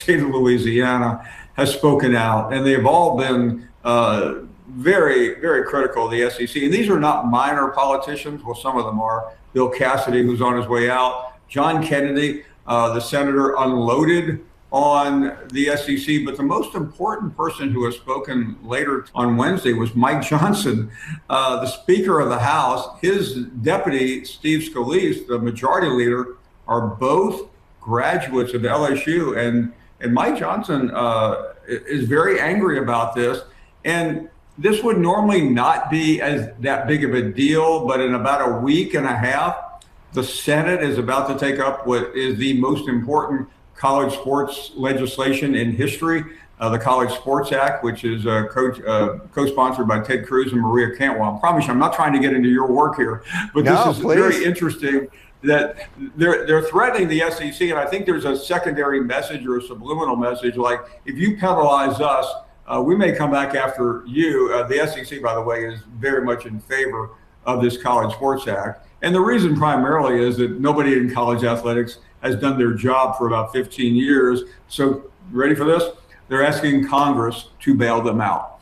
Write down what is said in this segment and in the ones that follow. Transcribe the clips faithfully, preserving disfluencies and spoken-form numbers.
state of Louisiana has spoken out, and they've all been uh, very, very critical of the S E C. And these are not minor politicians. Well, some of them are. Bill Cassidy, who's on his way out. John Kennedy, uh, the senator, unloaded on the S E C. But the most important person who has spoken later on Wednesday was Mike Johnson, uh, the Speaker of the House. His deputy, Steve Scalise, the majority leader, are both graduates of L S U. And, and Mike Johnson uh, is very angry about this. And this would normally not be as that big of a deal, but in about a week and a half, the Senate is about to take up what is the most important college sports legislation in history, uh, the College Sports Act, which is uh, co- uh, co-sponsored by Ted Cruz and Maria Cantwell. I promise you, I'm not trying to get into your work here, but no, this is please. very interesting that they're they're threatening the S E C, and I think there's a secondary message or a subliminal message like, if you penalize us, Uh, we may come back after you. Uh, the S E C, by the way, is very much in favor of this College Sports Act. And the reason primarily is that nobody in college athletics has done their job for about fifteen years. So, ready for this? They're asking Congress to bail them out.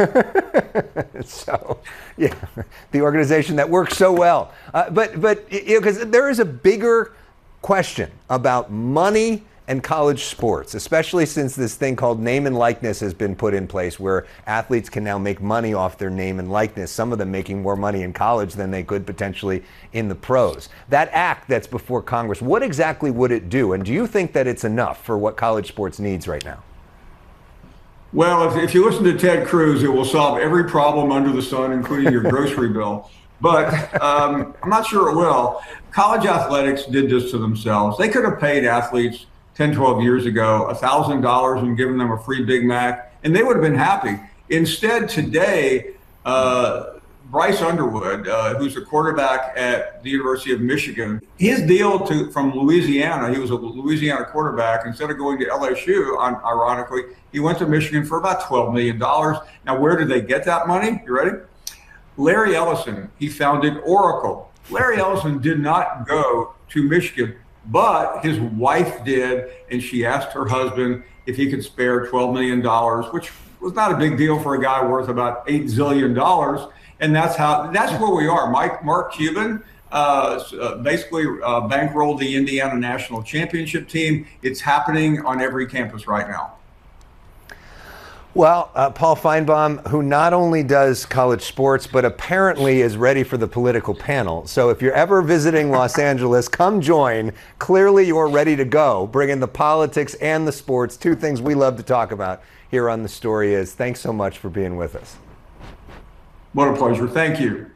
So, yeah, the organization that works so well. Uh, but, but you know, because there is a bigger question about money and college sports, especially since this thing called name and likeness has been put in place where athletes can now make money off their name and likeness, some of them making more money in college than they could potentially in the pros. That act that's before Congress, what exactly would it do? And do you think that it's enough for what college sports needs right now? Well, if, if you listen to Ted Cruz, it will solve every problem under the sun, including your grocery bill. But um, I'm not sure it will. College athletics did this to themselves. They could have paid athletes ten, twelve years ago, one thousand dollars and given them a free Big Mac, and they would have been happy. Instead, today, uh, Bryce Underwood, uh, who's a quarterback at the University of Michigan, his deal to from Louisiana, he was a Louisiana quarterback, instead of going to L S U, on, ironically, he went to Michigan for about twelve million dollars. Now, where did they get that money? You ready? Larry Ellison, he founded Oracle. Larry Ellison did not go to Michigan, but his wife did, and she asked her husband if he could spare twelve million dollars, which was not a big deal for a guy worth about eight zillion dollars. And that's how, that's where we are. Mike, Mark Cuban uh, basically uh, bankrolled the Indiana National Championship team. It's happening on every campus right now. Well, uh, Paul Finebaum, who not only does college sports, but apparently is ready for the political panel. So if you're ever visiting Los Angeles, come join. Clearly you're ready to go, bringing the politics and the sports, two things we love to talk about here on The Story Is. Thanks so much for being with us. What a pleasure. Thank you.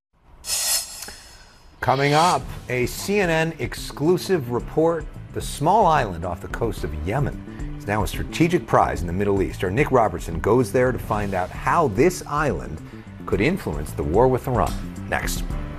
Coming up, a C N N exclusive report. The small island off the coast of Yemen is now a strategic prize in the Middle East. Our Nick Robertson goes there to find out how this island could influence the war with Iran. Next.